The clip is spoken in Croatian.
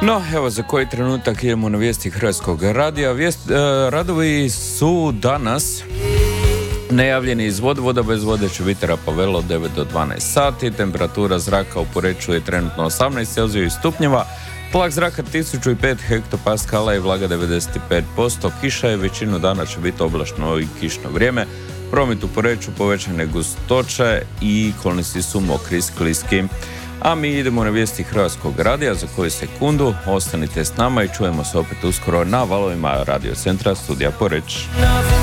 No, evo za koji trenutak idemo na vijesti Hrvatskog radija. Radovi su danas najavljeni iz voda bez vode će biti Rapavelo 9 do 12 sati, temperatura zraka u Poreču je trenutno 18 Celzijevih stupnjeva, tlak zraka 1005 hektopaskala i vlaga 95%, kiša je većinu dana će biti oblačno i kišno vrijeme, promet u Poreču povećane gustoće i kolnici su mokri i skliski. A mi idemo na vijesti Hrvatskog radija za koju sekundu. Ostanite s nama i čujemo se opet uskoro na valovima Radio Centra Studija Poreč.